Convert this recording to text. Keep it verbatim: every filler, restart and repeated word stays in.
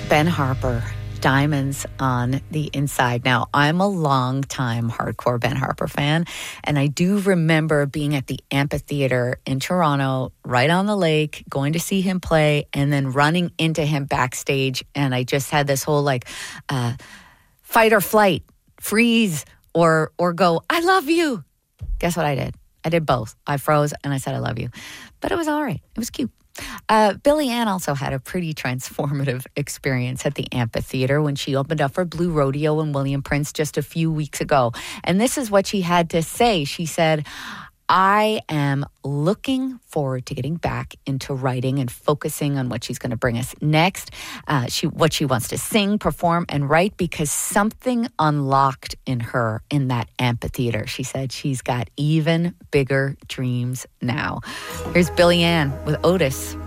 Ben Harper, Diamonds on the Inside. Now, I'm a long-time hardcore Ben Harper fan, and I do remember being at the amphitheater in Toronto, right on the lake, going to see him play, and then running into him backstage, and I just had this whole, like, uh, fight or flight, freeze, or or go, I love you. Guess what I did? I did both. I froze, and I said, I love you. But it was all right. It was cute. Uh, Billie Ann also had a pretty transformative experience at the amphitheater when she opened up for Blue Rodeo and William Prince just a few weeks ago. And this is what she had to say. She said, I am looking forward to getting back into writing and focusing on what she's going to bring us next. Uh, she, what she wants to sing, perform, and write, because something unlocked in her in that amphitheater. She said she's got even bigger dreams now. Here's Billie Ann with Otis.